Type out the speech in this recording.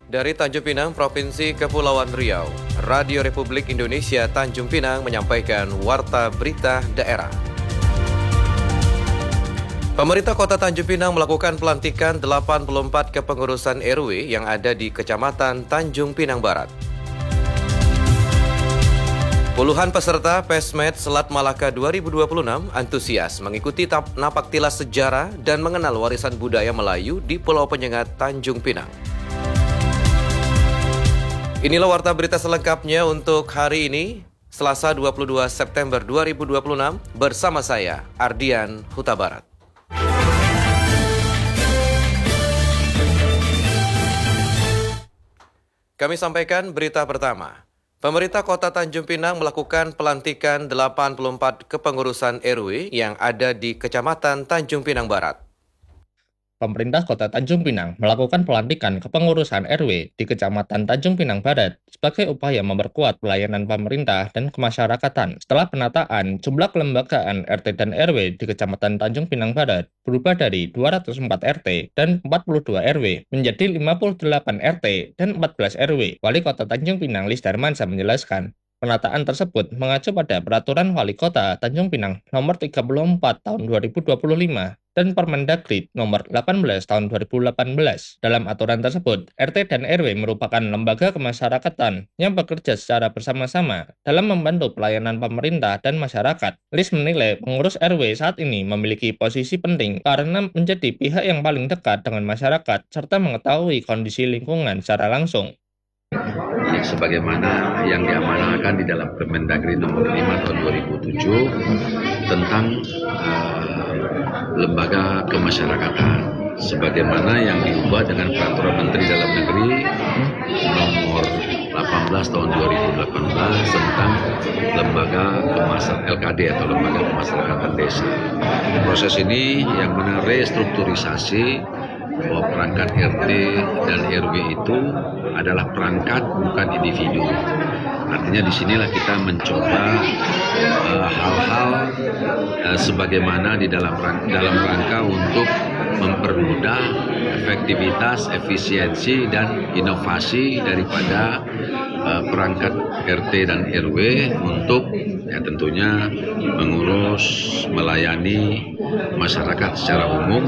Dari Tanjung Pinang, Provinsi Kepulauan Riau, Radio Republik Indonesia Tanjung Pinang menyampaikan Warta Berita Daerah. Pemerintah Kota Tanjung Pinang melakukan pelantikan 84 kepengurusan RW yang ada di Kecamatan Tanjung Pinang Barat. Puluhan peserta PESMED Selat Malaka 2026 antusias mengikuti napak tilas sejarah dan mengenal warisan budaya Melayu di Pulau Penyengat Tanjung Pinang. Inilah warta berita selengkapnya untuk hari ini, Selasa 22 September 2026, bersama saya, Ardian Huta Barat. Kami sampaikan berita pertama. Pemerintah Kota Tanjung Pinang melakukan pelantikan 84 kepengurusan RW yang ada di Kecamatan Tanjung Pinang Barat. Pemerintah Kota Tanjung Pinang melakukan pelantikan kepengurusan RW di Kecamatan Tanjung Pinang Barat sebagai upaya memperkuat pelayanan pemerintah dan kemasyarakatan. Setelah penataan, jumlah kelembagaan RT dan RW di Kecamatan Tanjung Pinang Barat berubah dari 204 RT dan 42 RW menjadi 58 RT dan 14 RW. Wali Kota Tanjung Pinang Lis Darmansyah menjelaskan, penataan tersebut mengacu pada Peraturan Wali Kota Tanjung Pinang Nomor 34 Tahun 2025 dan Permendagri Nomor 18 Tahun 2018. Dalam aturan tersebut, RT dan RW merupakan lembaga kemasyarakatan yang bekerja secara bersama-sama dalam membantu pelayanan pemerintah dan masyarakat. Lis menilai pengurus RW saat ini memiliki posisi penting karena menjadi pihak yang paling dekat dengan masyarakat serta mengetahui kondisi lingkungan secara langsung. Sebagaimana yang diamanahkan di dalam Permendagri Nomor 5 Tahun 2007 tentang lembaga kemasyarakatan, sebagaimana yang diubah dengan Peraturan Menteri Dalam Negeri Nomor 18 Tahun 2018 tentang lembaga LKD atau lembaga kemasyarakatan desa. Proses ini yang mana restrukturisasi bahwa perangkat RT dan RW itu adalah perangkat bukan individu. Artinya disinilah kita mencoba hal-hal sebagaimana di dalam rangka untuk mempermudah efektivitas, efisiensi dan inovasi daripada perangkat RT dan RW untuk tentunya mengurus, melayani masyarakat secara umum.